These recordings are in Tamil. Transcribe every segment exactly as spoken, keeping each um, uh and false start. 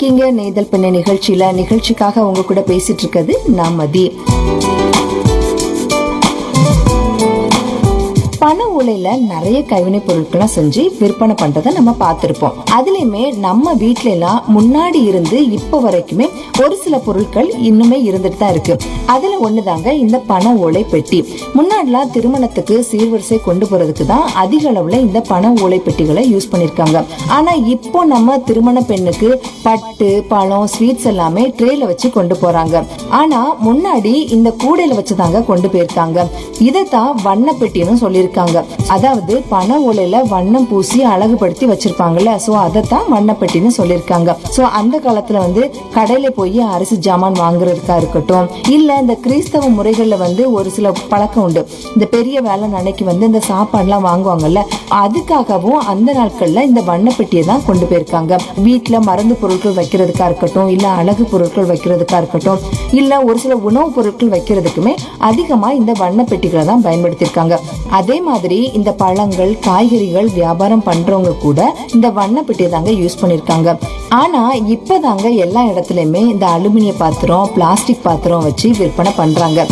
இருக்கீங்க நெய்தல் பெண்ணை நிகழ்ச்சியில. நிகழ்ச்சிக்காக உங்க கூட பேசிட்டு இருக்கிறது நான் மதி. பண ஓலையில நிறைய கைவினை பொருட்களை செஞ்சு விற்பனை பண்றதை நம்ம பார்த்திருப்போம். அதுலயுமே நம்ம வீட்டுல எல்லாம் முன்னாடி இருந்து இப்ப வரைக்குமே ஒரு சில பொருட்கள் இன்னுமே இருந்துட்டு தான் இருக்கு. அதுல ஒண்ணுதாங்க இந்த பண ஓலை பெட்டி. முன்னாடிலாம் திருமணத்துக்கு சீர்வரிசை கொண்டு போறதுக்கு தான் அதிக அளவுல இந்த பண ஓலை பெட்டிகளை யூஸ் பண்ணிருக்காங்க. ஆனா இப்போ நம்ம திருமண பெண்ணுக்கு பட்டு பழம் ஸ்வீட்ஸ் எல்லாமே ட்ரேல வச்சு கொண்டு போறாங்க. ஆனா முன்னாடி இந்த கூடையில வச்சுதாங்க கொண்டு போயிருக்காங்க. இதைத்தான் வண்ண பெட்டின்னு சொல்லியிருக்காங்க. அதாவது பண ஓலையில வண்ணம் பூசி அழகுபடுத்தி வச்சிருப்பாங்கல்ல, சோ அதத்தான் வண்ணப்பெட்டின்னு சொல்லியிருக்காங்க. சோ அந்த காலத்துல வந்து கடையில போய் அரிசி ஜாமான் வாங்குறதுக்கா இருக்கட்டும், இல்ல இந்த கிறிஸ்தவ முறைகள்ல வந்து ஒரு சில பழக்கம் உண்டு. இந்த பெரிய வேலை அன்னைக்கு வந்து இந்த சாப்பாடு எல்லாம் வாங்குவாங்கல்ல, அதுக்காகவும் அந்த நாட்கள்ல இந்த வண்ணப்பெட்டியை தான் கொண்டு போயிருக்காங்க. வீட்டுல மருந்து பொருட்கள் வைக்கிறதுக்கா இருக்கட்டும், இல்ல அழகு பொருட்கள் வைக்கிறதுக்கா இருக்கட்டும், இல்ல ஒரு சில உணவுப் பொருட்கள் வைக்கிறதுக்குமே அதிகமா இந்த வண்ணப்பெட்டிகளை தான் பயன்படுத்திருக்காங்க. அதே மாதிரி இந்த பழங்கள் காய்கறிகள் வியாபாரம் பண்றவங்க கூட இந்த வண்ணப்பெட்டியை தாங்க யூஸ் பண்ணிருக்காங்க. ஆனா இப்பதாங்க எல்லா இடத்துலயுமே இந்த அலுமினிய பாத்திரம் பிளாஸ்டிக் பாத்திரம் வச்சு விற்பனை பண்றாங்க.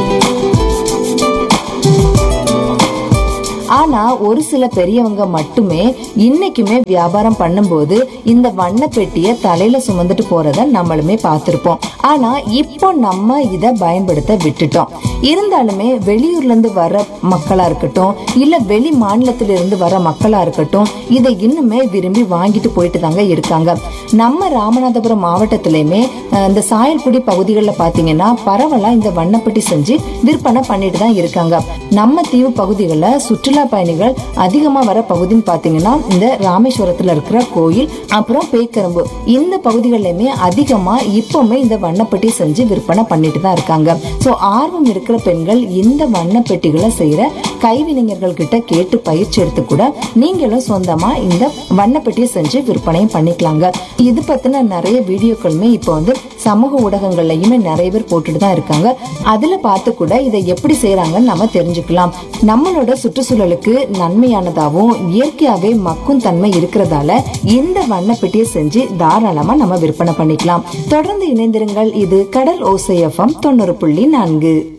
ஆனா ஒரு சில பெரியவங்க மட்டுமே இன்னைக்குமே வியாபாரம் பண்ணும்போது இந்த வண்ண பெட்டிய தலையில சுமந்துட்டு போறத நம்மளுமே பார்த்திருப்போம். ஆனா இப்போ நம்ம இத பயன்படுத்த விட்டுட்டோம். இருந்தாலுமே வெளியூர்ல இருந்து வர மக்களா இருக்கட்டும், இல்ல வெளி மாநிலத்தில இருந்து வர மக்களா இருக்கட்டும், இதை இன்னுமே விரும்பி வாங்கிட்டு போயிட்டு தாங்க இருக்காங்க. நம்ம ராமநாதபுரம் மாவட்டத்திலயுமே இந்த சாயல்குடி பகுதிகளில் பாத்தீங்கன்னா பரவலா இந்த வண்ணப்பெட்டி செஞ்சு விற்பனை பண்ணிட்டு தான் இருக்காங்க. நம்ம தீவு பகுதிகளில் சுற்றுலா பயணிகள் அதிகமா வர பகுதின்னு பாத்தீங்கன்னா இந்த ராமேஸ்வரத்துல இருக்கிற கோயில், அப்புறம் பேக்கரம்பு, இந்த பகுதிகளிலுமே அதிகமா இப்பவுமே இந்த வண்ணப்பெட்டி செஞ்சு விற்பனை பண்ணிட்டு தான் இருக்காங்க. சோ ஆர்வம் இருக்கிற பெண்கள் இந்த வண்ணப்பெட்டிகளை செய்யற கைவினைஞர்கள் கிட்ட கேட்டு பயிற்சி எடுத்து கூட நீங்களும் சொந்தமா இந்த வண்ணப்பெட்டியை செஞ்சு விற்பனையும் பண்ணிக்கலாங்க. இது பத்தின நிறைய வீடியோக்களுமே இப்போ வந்து சமூக ஊடகங்கள்லயுமே நிறைய பேர் போட்டுட்டு தான் இருக்காங்க. அதுல பார்த்து கூட இதை எப்படி செய்யறாங்கன்னு நம்ம தெரிஞ்சுக்கலாம். நம்மளோட சுற்றுச்சூழலுக்கு நன்மையானதாகவும் இயற்கையாவே மக்கும் தன்மை இருக்கிறதால இந்த வண்ணப்பெட்டியை செஞ்சு தாராளமா நம்ம விற்பனை பண்ணிக்கலாம். தொடர்ந்து இணைந்திருங்கள். இது கடல் ஓசை எஃப்எம் தொண்ணூறு புள்ளி நான்கு.